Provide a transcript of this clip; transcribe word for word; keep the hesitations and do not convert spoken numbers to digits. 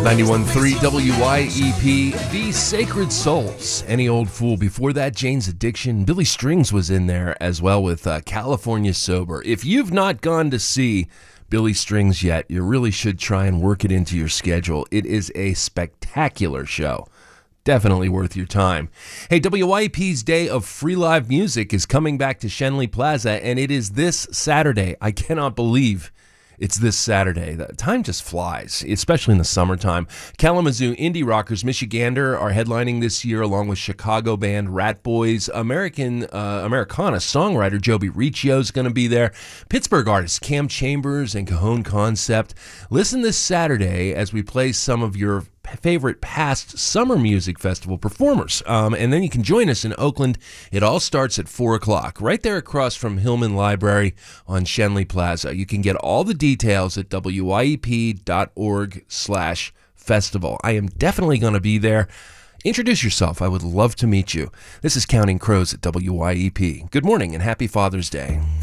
ninety-one point three W Y E P, The Sacred Souls, Any Old Fool. Before that, Jane's Addiction. Billy Strings was in there as well with uh, California Sober. If you've not gone to see Billy Strings yet, you really should try and work it into your schedule. It is a spectacular show. Definitely worth your time. Hey, W Y E P's Day of Free Live Music is coming back to Schenley Plaza, and it is this Saturday. I cannot believe it's this Saturday. The time just flies, especially in the summertime. Kalamazoo indie rockers Michigander are headlining this year, along with Chicago band Rat Boys. American uh, Americana songwriter Joby Riccio is going to be there. Pittsburgh artists Cam Chambers and Cajon Concept. Listen this Saturday as we play some of your favorite past summer music festival performers. Um, and then you can join us in Oakland. It all starts at four o'clock, right there across from Hillman Library on Schenley Plaza. You can get all the details at W Y E P dot org slash festival. I am definitely going to be there. Introduce yourself. I would love to meet you. This is Counting Crows at W Y E P. Good morning and happy Father's Day.